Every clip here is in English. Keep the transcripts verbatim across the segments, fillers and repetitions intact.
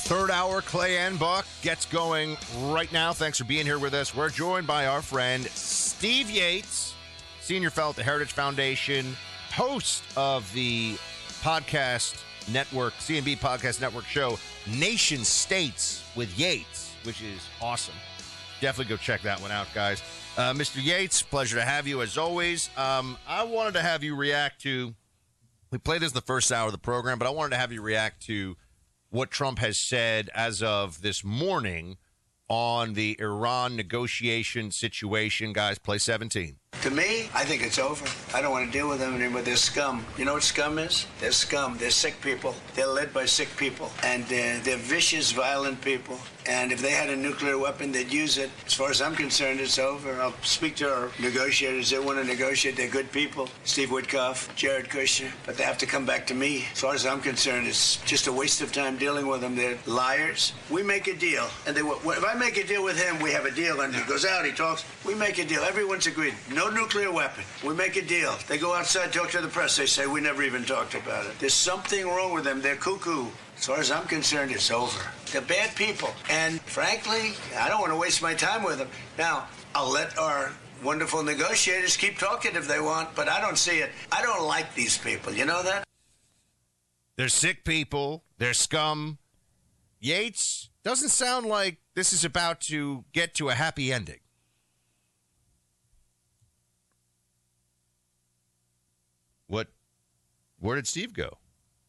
Third hour, Clay and Buck gets going right now. Thanks for being here with us. We're joined by our friend Steve Yates, senior fellow at the Heritage Foundation, host of the podcast network, C N B Podcast Network show, Nation States with Yates, which is awesome. Definitely go check that one out, guys. Uh, Mister Yates, pleasure to have you as always. Um, I wanted to have you react to, we played this in the first hour of the program, but I wanted to have you react to what Trump has said as of this morning on the Iran negotiation situation. Guys, play seventeen. To me, I think it's over. I don't want to deal with them anymore. They're scum. You know what scum is? They're scum. They're sick people. They're led by sick people. And uh, they're vicious, violent people. And if they had a nuclear weapon, they'd use it. As far as I'm concerned, it's over. I'll speak to our negotiators. They want to negotiate. They're good people. Steve Witkoff, Jared Kushner. But they have to come back to me. As far as I'm concerned, it's just a waste of time dealing with them. They're liars. We make a deal. And they, if I make a deal with him, we have a deal. And he goes out, he talks. We make a deal. Everyone's agreed. No nuclear weapon. We make a deal. They go outside, talk to the press. They say, we never even talked about it. There's something wrong with them. They're cuckoo. As far as I'm concerned, it's over. They're bad people. And frankly, I don't want to waste my time with them. Now, I'll let our wonderful negotiators keep talking if they want, but I don't see it. I don't like these people. You know that? They're sick people. They're scum. Yates, doesn't sound like this is about to get to a happy ending. What? Where did Steve go?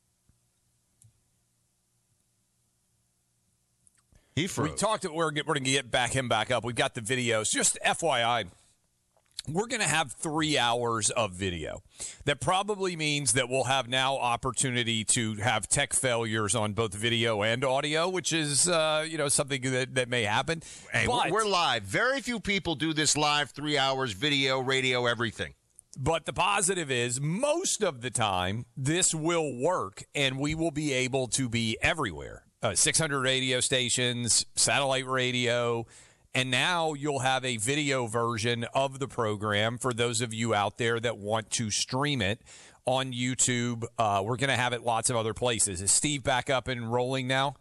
He froze. We talked. We're, we're going to get back him back up. We've got the videos. Just F Y I, we're going to have three hours of video. That probably means that we'll have now opportunity to have tech failures on both video and audio, which is uh, you know something that, that may happen. Hey, but, we're live. Very few people do this live, three hours, video, radio, everything. But the positive is most of the time this will work, and we will be able to be everywhere. Uh, six hundred radio stations, satellite radio, and now you'll have a video version of the program for those of you out there that want to stream it on YouTube. Uh, we're going to have it lots of other places. Is Steve back up and rolling now?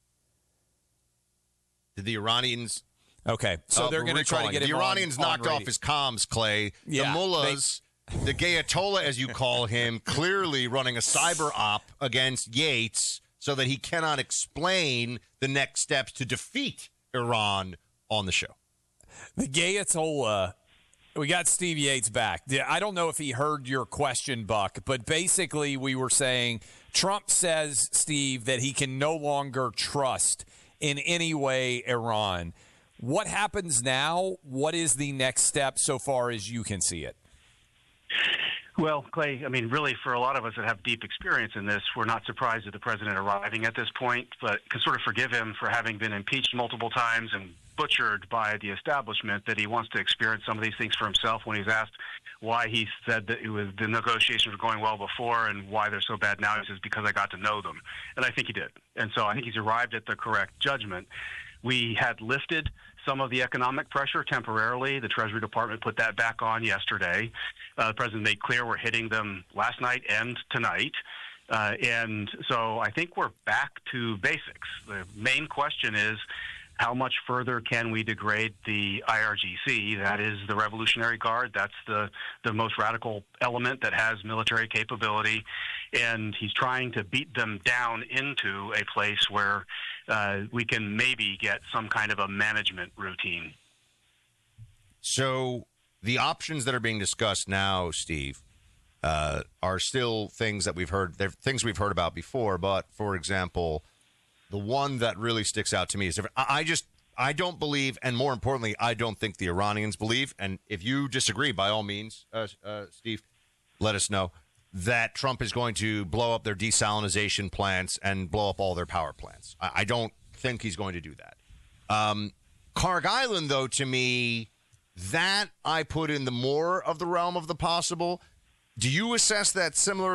Did the Iranians... Okay, so uh, they're going to try to get the him Iranians on, knocked on off his comms, Clay. Yeah, the mullahs, they... the Gayatollah, as you call him, clearly running a cyber op against Yates so that he cannot explain the next steps to defeat Iran on the show. The Gayatollah, we got Steve Yates back. I don't know if he heard your question, Buck, but basically we were saying Trump says, Steve, that he can no longer trust in any way Iran. What happens now? What is the next step so far as you can see it? Well, Clay, I mean, really, for a lot of us that have deep experience in this, we're not surprised at the president arriving at this point, but can sort of forgive him for having been impeached multiple times and butchered by the establishment, that he wants to experience some of these things for himself when he's asked why he said that it was, the negotiations were going well before and why they're so bad now. He says, because I got to know them. And I think he did. And so I think he's arrived at the correct judgment. We had lifted some of the economic pressure temporarily. The Treasury Department put that back on yesterday. Uh, the president made clear we're hitting them last night and tonight. Uh, and so I think we're back to basics. The main question is, how much further can we degrade the I R G C? That is the Revolutionary Guard. That's the, the most radical element that has military capability. And he's trying to beat them down into a place where uh, we can maybe get some kind of a management routine. So the options that are being discussed now, Steve, uh, are still things that we've heard, they're things we've heard about before. But, for example, the one that really sticks out to me is different. I just, I don't believe, and more importantly, I don't think the Iranians believe, and if you disagree, by all means, uh, uh, Steve, let us know, that Trump is going to blow up their desalinization plants and blow up all their power plants. I, I don't think he's going to do that. Um, Karg Island, though, to me, that I put in the more of the realm of the possible. Do you assess that similarly?